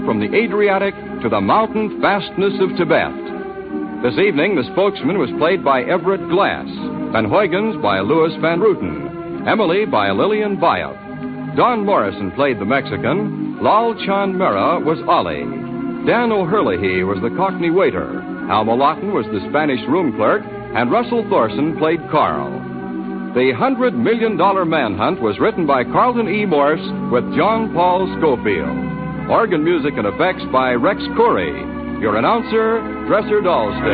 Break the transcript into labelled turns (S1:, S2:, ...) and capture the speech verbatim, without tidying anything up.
S1: from the Adriatic to the mountain fastness of Tibet. This evening, the spokesman was played by Everett Glass, Van Huygens by Louis Van Ruten, Emily by Lillian Bayef. Don Morrison played the Mexican, Lal Chan Mera was Ali, Dan O'Herlihy was the Cockney waiter, Alma Lawton was the Spanish room clerk, and Russell Thorson played Carl. The Hundred Million Dollar Manhunt was written by Carlton E. Morse with John Paul Schofield. Organ music and effects by Rex Corey. Your announcer, Dresser Dahlstein.